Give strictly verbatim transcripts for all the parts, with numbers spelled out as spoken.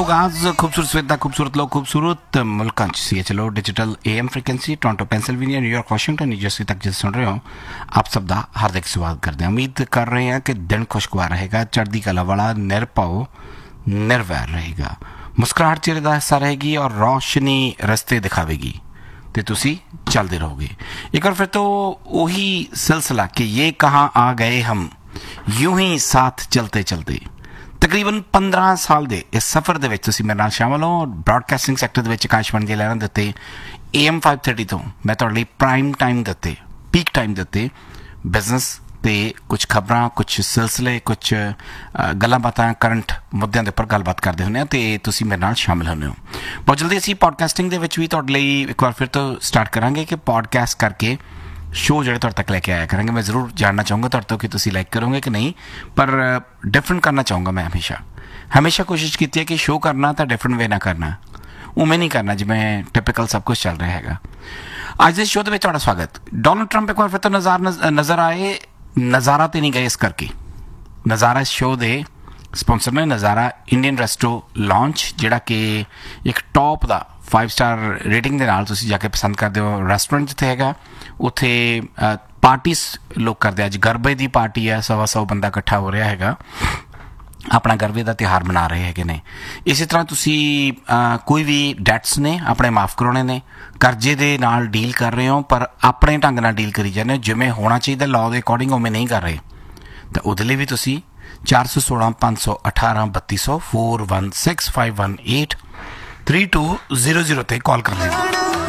आगाज खूबसूरत सवेर दा खूबसूरत लोग खूबसूरत मुल्कां च C H L O digital A M frequency Toronto Pennsylvania New York Washington New Jersey तक जिस सुन रहे हो आप सब का हार्दिक स्वागत करते हैं। उम्मीद कर रहे हैं कि दिन खुशगवार रहेगा, चढ़ती कला वाला, निरभव निर्वैर रहेगा, मुस्कुराहट चेहरे का हिस्सा रहेगी और रोशनी रस्ते दिखावेगी तो तुसी चलते रहोगे। एक बार फिर तो वही सिलसिला कि ये कहाँ आ गए हम, यूं ही साथ चलते चलते तकरीबन पंद्रह साल के इस सफ़र के तुसी मेरे नाल शामिल हो। ब्रॉडकास्टिंग सैक्टर के आकाशवाणी के लहरां दिते ए एम फाइव थर्टी तो मैं तुहाडे लई प्राइम टाइम दिते, पीक टाइम दिते, बिजनेस ते कुछ खबरां, कुछ सिलसिले, कुछ गल्लां बातां, करंट मुद्दों के उपर गलबात करते हुंदे ते तुसी मेरे नाल शामिल होंदे हो। बहुत जल्दी असीं पॉडकास्टिंग दे विच भी तुहाडे लई एक बार फिर तो स्टार्ट करांगे कि पॉडकास्ट करके शो जोड़े तुहाडे तक लैके आया करेंगे। मैं जरूर जानना चाहूँगा तुहाडे तो कि तुसी लाइक करोगे कि नहीं, पर डिफरेंट करना चाहूँगा। मैं हमेशा हमेशा कोशिश की है कि शो करना तो डिफरेंट वे ना करना, उमें नहीं करना जिवें टिपिकल सब कुछ चल रहा है। अज के शो के तुहाडा स्वागत। डोनाल्ड ट्रंप एक बार फिर तो नज़ार नज़र आए, नज़ारा तो नहीं गए इस करके। नज़ारा इस शो के स्पॉन्सर ने नज़ारा इंडियन रेस्टो लॉन्च, जिहड़ा कि एक टॉप का फाइव स्टार रेटिंग के नाल तुसी जाके पसंद करते हो रेस्टोरेंट जिथे हैगा उत्थे पार्टीज लोग करते। अज गरबे की पार्टी है, सवा सौ बंदा इकट्ठा हो रहा है, अपना गरबे का त्यौहार मना रहे हैं ने। इस तरह तुसी आ, कोई भी डैट्स ने अपने माफ़ करवाने ने, करजे दे नाल डील कर रहे हो पर अपने ढंग नाल डील करी जाने, जिवें होना चाहिए लॉ के अकॉर्डिंग उवें नहीं कर रहे, तो उहदे लई भी तुसी चार सौ सोलह पाँच सौ अठारह बत्ती सौ four one six five one eight three to zero zero ते कॉल कर लेना।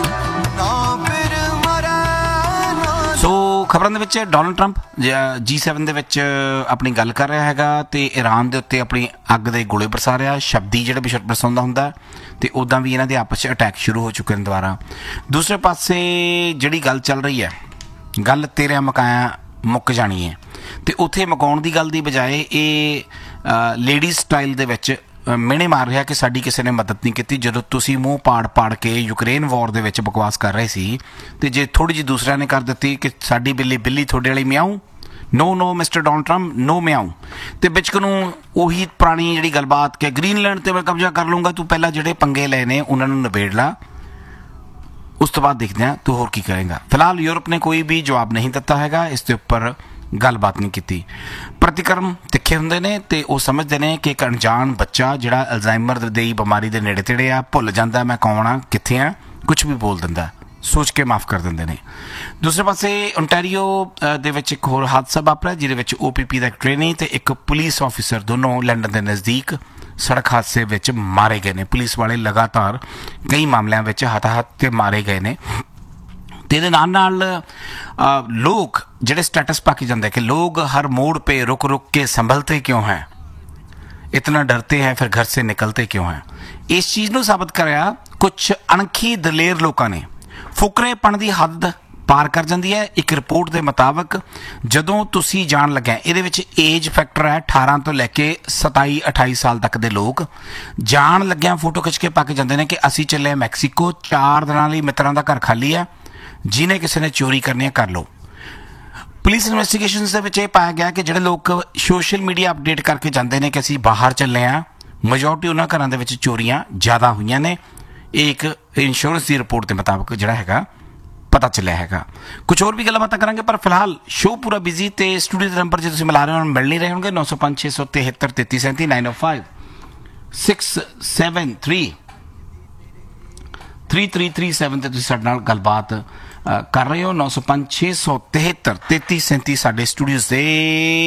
सो खबरों के विच डोनाल्ड ट्रंप जी सैवन दे विच अपनी गल कर रहा हैगा ते ईरान के उत्ते अपनी अग के गोले बरसा रहा, शब्दी जिहड़े भी बरसाउंदा हुंदा ते उदां भी इन्हां दे आपस च अटैक शुरू हो चुके हैं दोबारा। दूसरे पासे जिहड़ी गल चल रही है, गल तेरे मकाया मुक जानी है, तो उत्थे मकाउण की गल की बजाय ये लेडीज स्टाइल दे विच मिहणे मार रहा कि साडी किसी ने मदद नहीं की। जदों तुसी मूँह पाड़ पाड़ के यूक्रेन वॉर दे विच बकवास कर रहे सी ते जे थोड़ी जी दूसरिਆਂ ने कर दी कि साडी बिल्ली बिल्ली थोड़े वाली म्याऊ, no no mister Donald Trump no म्याऊ, तो बिच कनूं उही पुरानी जिहड़ी गलबात कि ग्रीनलैंड ते मैं कब्जा कर लूँगा, तू पहला जिहड़े पंगे लए ने उन्हां नूं निबेड़ ला, उस तो बाद देखते हैं तू होर की करेगा। फिलहाल यूरोप ने कोई भी जवाब नहीं दिता हैगा, इसके उपर गलबात नहीं की। प्रतिक्रम तिखे होंदे ने ते वो समझते हैं कि एक अनजान बच्चा जिहड़ा अल्जाइमर दी बीमारी के नेड़े तेड़े आ, भुल जाता मैं कौन हाँ कित्थे आ, कुछ भी बोल दिंदा, सोच के माफ़ कर देंगे ने। दूसरे पासे ओंटारियो दे विच एक होर हादसा वापरिया जिहदे विच ओ पी पी दा एक ट्रेनी ते एक पुलिस ऑफिसर दोनों लंडन के नज़दीक सड़क हादसे विच मारे गए ने। पुलिस वाले लगातार कई मामलों में हताहत ते मारे गए ने। तो ये नाल नाल लोग जिहड़े स्टेटस पा के जाते कि लोग हर मोड़ पे रुक रुक के संभलते क्यों हैं, इतना डरते हैं फिर घर से निकलते क्यों हैं। इस चीज़ को साबित कराया कुछ अणखी दलेर लोगों ने। फुकरेपन की हद पार कर जाती है। एक रिपोर्ट के मुताबिक जदों तुसी जान लगे, ये एज फैक्टर है अठारह तो लैके सताई अठाई साल तक के लोग जान लग्या फोटो खिंच के पा के जाते हैं कि असी चले मैक्सीको, चार दिनों लिए मित्रों का घर खाली है, जिन्हें किसी ने चोरी करनी है कर लो। पुलिस इन्वेस्टिगेशन के पाया गया कि जोड़े लोग सोशल मीडिया अपडेट करके जाते हैं कि असी बाहर चले हाँ, मेजोरिटी उन्होंने घरों के चोरियां ज़्यादा हुई ने। एक इंश्योरेंस की रिपोर्ट के मुताबिक जोड़ा है पता चलिया है। कुछ और भी गल्लां बातां करांगे, पर फिलहाल शो पूरा बिजी तो स्टूडियो के नंबर जो तुसीं मिला रहे हो मिल नहीं रहे होंगे। नौ सौ पाँच छे सौ तिहत्तर तेती सैंती नाइन ओ five six seven three three three three seven ते तुसीं साडे नाल गलबात कर रहे हो। नौ सौ पाँच छे सौ तिहत्तर तेती सैंती साडे स्टूडियो से